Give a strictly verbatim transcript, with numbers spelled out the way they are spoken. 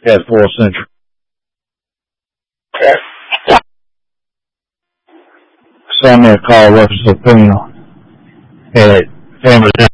at four Central. Send me a call, reference opinion at family